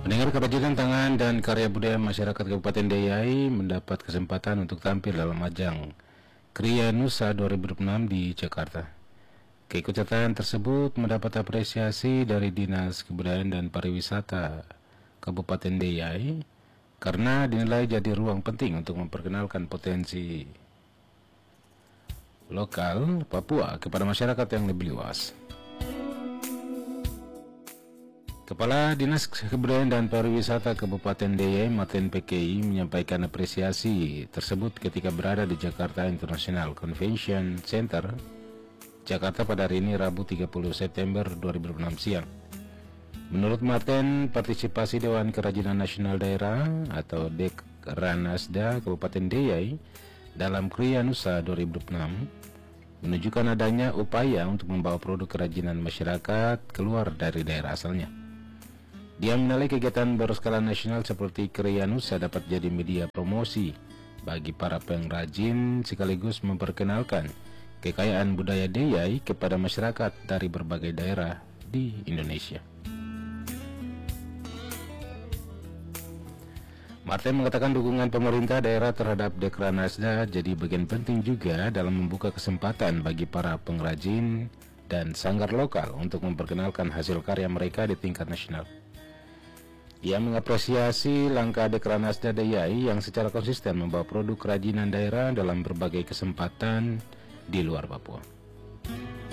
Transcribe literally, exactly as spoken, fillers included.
Pendengar kerajinan tangan dan karya budaya masyarakat Kabupaten Deyai mendapat kesempatan untuk tampil dalam ajang Kriya Nusa dua ribu dua puluh enam di Jakarta. Keikutsertaan tersebut mendapat apresiasi dari Dinas Kebudayaan dan Pariwisata Kabupaten Deyai karena dinilai jadi ruang penting untuk memperkenalkan potensi lokal Papua kepada masyarakat yang lebih luas. Kepala Dinas Kebudayaan dan Pariwisata Kabupaten Deyai, Maten P K I, menyampaikan apresiasi tersebut ketika berada di Jakarta International Convention Center, Jakarta pada hari ini Rabu tiga puluh September dua ribu dua puluh enam siang. Menurut Maten, partisipasi Dewan Kerajinan Nasional Daerah atau Dekranasda Kabupaten Deyai dalam Kriya Nusa dua ribu dua puluh enam menunjukkan adanya upaya untuk membawa produk kerajinan masyarakat keluar dari daerah asalnya. Dia menilai kegiatan berskala nasional seperti Kriya Nusa dapat jadi media promosi bagi para pengrajin sekaligus memperkenalkan kekayaan budaya Deyai kepada masyarakat dari berbagai daerah di Indonesia. Martin mengatakan dukungan pemerintah daerah terhadap Dekranasda jadi bagian penting juga dalam membuka kesempatan bagi para pengrajin dan sanggar lokal untuk memperkenalkan hasil karya mereka di tingkat nasional. Ia mengapresiasi langkah Dekranasda Deyai yang secara konsisten membawa produk kerajinan daerah dalam berbagai kesempatan di luar Papua.